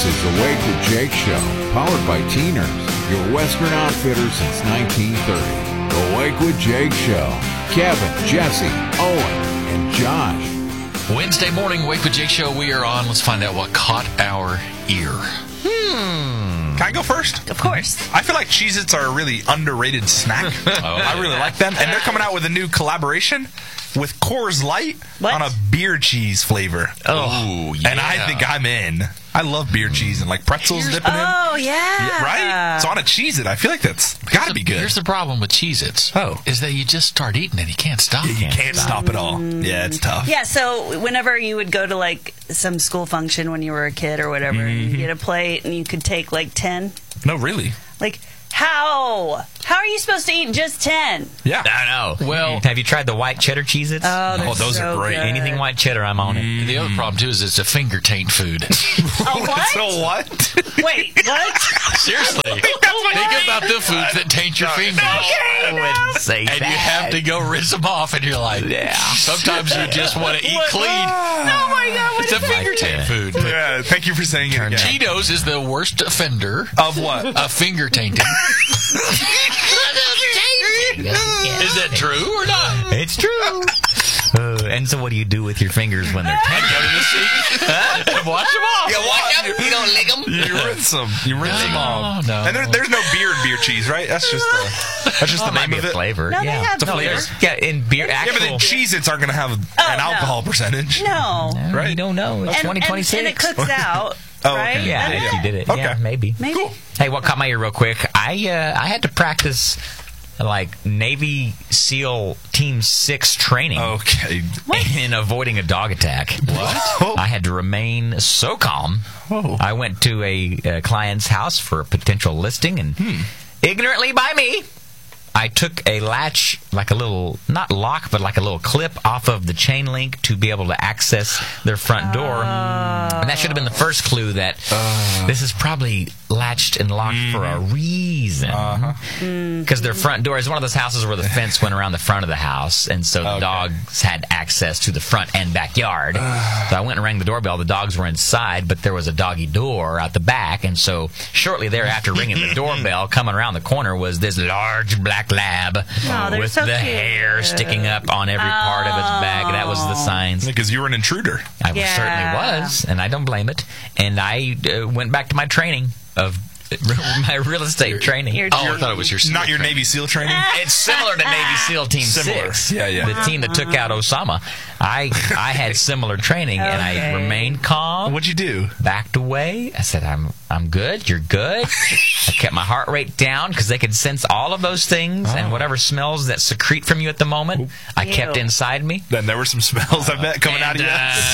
This is the Wake with Jake Show, powered by Teeners, your Western outfitter since 1930. The Wake with Jake Show. Kevin, Jesse, Owen, and Josh. Wednesday morning, Wake with Jake Show. We are on. Let's find out what caught our ear. Can I go first? Of course. I feel like Cheez-Its are a really underrated snack. I really like them. And they're coming out with a new collaboration with Coors Light on a beer cheese flavor. Oh, yeah. And I think I'm in. I love beer cheese and like pretzels dipping in. Oh, yeah. Right? So on a Cheez-It, I feel like that's got to be good. Here's the problem with Cheez-Its. Oh. Is that you just start eating it. You can't stop. You can't stop it all. Yeah, it's tough. Yeah, so whenever you would go to like some school function when you were a kid or whatever, and you get a plate and you could take like 10. No, really? Like, how? How are you supposed to eat just 10? Yeah. I don't know. Well, have you tried the white cheddar Cheez-Its? Oh, those are great. Good. Anything white cheddar, I'm on it. the other problem, too, is it's a finger taint food. Oh, what? So what? Wait, what? Seriously. Think about the foods that taint your fingers. I wouldn't say And that. you have to go rinse them off, and you're like, sometimes you just want to eat clean. Oh, my God. What It's a is finger taint food. Yeah, thank you for saying it again. Cheetos is the worst offender Of what? of finger tainting. Is that true or not? It's true. And so what do you do with your fingers when they're tainted? Go to the sink and wash them off. You don't lick them? You rinse them. You rinse them off. No. And there's no beer in beer cheese, right? That's just the Might name be of a it. flavor. No, they yeah. have No, beer. yeah, in beer, Yeah, but actual. the Cheez-Its aren't going to have an no. alcohol percentage. No. Right? You don't know. It's 2026. And it cooks out, Oh, right? okay. Yeah, Doesn't if it? you did it. Okay. Yeah, maybe. Maybe. Cool. Hey, what caught my ear real quick? I had to practice like Navy SEAL Team 6 training Okay. in avoiding a dog attack. What? I had to remain so calm. Oh. I went to a client's house for a potential listing, and ignorantly by me, I took a latch, like a little, not lock, but like a little clip off of the chain link to be able to access their front door. And that should have been the first clue that this is probably latched and locked for a reason. Because their front door is one of those houses where the fence went around the front of the house, and so the dogs had access to the front and backyard. So I went and rang the doorbell. The dogs were inside, but there was a doggy door out the back, and so shortly thereafter ringing the doorbell, coming around the corner was this large black lab they're with so the cute. hair sticking up on every part of its back. That was the signs. Because you were an intruder. I Yeah. certainly was, and I don't blame it. And I went back to my training of my real estate training. Your Oh, I thought it was your Not your Navy SEAL training? It's similar to Navy SEAL Team Similar. 6. Yeah. The team that took out Osama. I had similar training, and I Okay. remained calm. What'd you do? Backed away. I said, I'm good. You're good. I kept my heart rate down because they could sense all of those things and whatever smells that secrete from you at the moment, I kept Ew. inside me. Then there were some smells, I bet, coming out of you.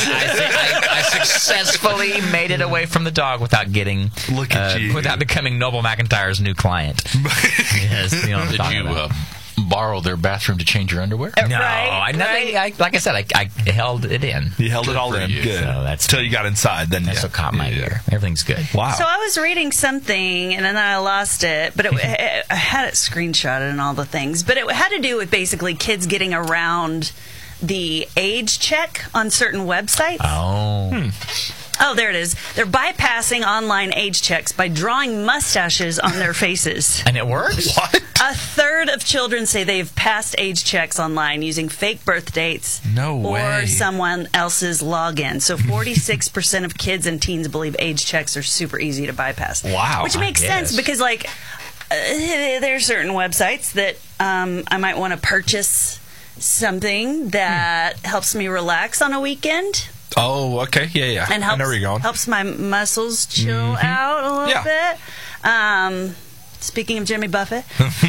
I successfully made it away from the dog without getting, Look at you. without becoming Noble McIntyre's new client. Yes, you know what I'm Did talking you about. borrow their bathroom to change your underwear? No, Right, like I said, I held it in. You held it all for in. you. Good. So that's Till you got inside. Then That's what caught my ear. Everything's good. Wow. So I was reading something, and then I lost it, but I had it screenshotted and all the things. But it had to do with basically kids getting around the age check on certain websites. Oh. Oh, there it is. They're bypassing online age checks by drawing mustaches on their faces. And it works? What? A third of children say they've passed age checks online using fake birth dates No way. or someone else's login. So 46% of kids and teens believe age checks are super easy to bypass. Wow. Which makes sense guess. because, like, there are certain websites that I might want to purchase something that helps me relax on a weekend. Oh, okay. Yeah. And I know where you're going. helps my muscles chill out a little bit. Speaking of Jimmy Buffett,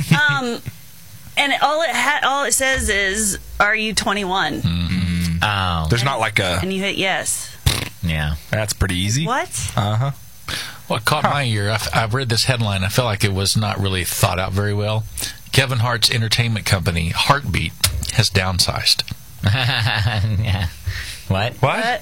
and all it says is, "Are you 21?" Oh. There's not like a... And you hit yes. Yeah. That's pretty easy. What? Uh-huh. What caught my ear, I've read this headline. I felt like it was not really thought out very well. Kevin Hart's entertainment company, Heartbeat, has downsized. Yeah. What? What?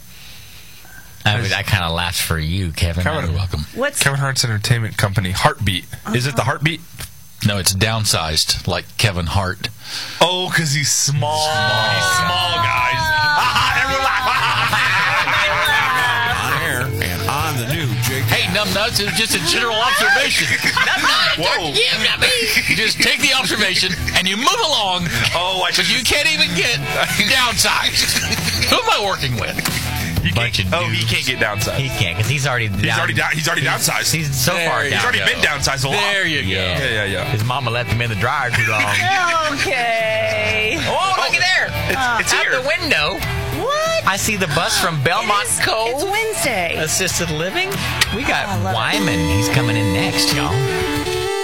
I kind of laughed for you, Kevin. Kevin, You're welcome. What's Kevin Hart's entertainment company, Heartbeat. Is it the Heartbeat? No, it's downsized, like Kevin Hart. Oh, because he's small. He's small, guys. Everyone laugh. On air and on the new Jake. Hey, nuts. It was just a general observation. Whoa. You just take the observation and you move along. Oh, But you can't even get downsized. Who am I working with? He can't get downsized. He can't because he's already downsized. He's so far down. He's already been downsized a lot. There you go. Yeah. His mama left him in the dryer too long. Okay. Oh, looky there! It's Out here. the window. What? I see the bus from Belmont It's Cove Wednesday. Assisted Living. We got I love it. Wyman. He's coming in next, y'all.